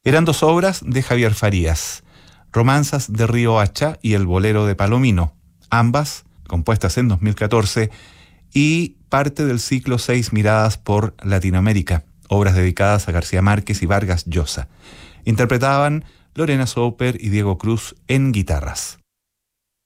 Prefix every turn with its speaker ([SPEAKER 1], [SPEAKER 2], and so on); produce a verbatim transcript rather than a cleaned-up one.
[SPEAKER 1] Eran dos obras de Javier Farías, Romanzas de Río Hacha y El bolero de Palomino, ambas compuestas en dos mil catorce y parte del ciclo Seis miradas por Latinoamérica, obras dedicadas a García Márquez y Vargas Llosa. Interpretaban Lorena Soper y Diego Cruz en guitarras.